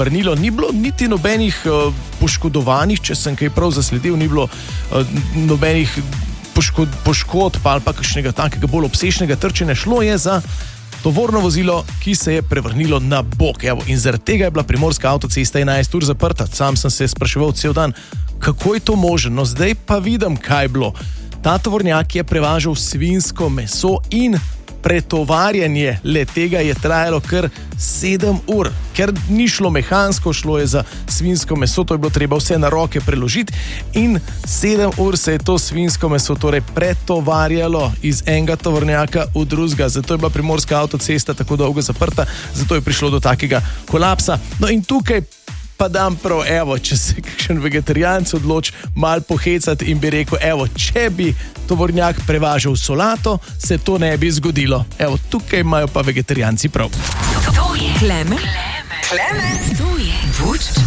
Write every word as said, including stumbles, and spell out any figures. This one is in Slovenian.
prevrnilo. Ni bilo niti nobenih uh, poškodovanih, če sem kaj prav zasledil, ni bilo uh, nobenih poškod, poškodb ali pa kakšnega takega bolj obsežnega trčenja. Šlo je za tovorno vozilo, ki se je prevrnilo na bok. Evo, in zaradi tega je bila Primorska avtocesta enajst ur zaprta. Sam sem se spraševal cel dan, kako je to možno. No, zdaj pa vidim, kaj je bilo. Ta tovornjak je prevažal svinjsko meso in pretovarjanje le tega je trajalo kar sedem ur, ker ni šlo mehansko, šlo je za svinjsko meso, to je bilo treba vse na roke preložiti in sedem ur se je to svinjsko meso torej pretovarjalo iz enega tovornjaka v drugega, zato je bila Primorska avtocesta tako dolgo zaprta, zato je prišlo do takega kolapsa. No in tukaj pa dam prav, evo, če se kakšen vegetarijanc odloči mal pohecati in bi rekel, evo, če bi tovornjak prevažal solato, se to ne bi zgodilo. Evo, tukaj imajo pa vegetarijanci prav. To je Klemen. Klemen. To je Vuč.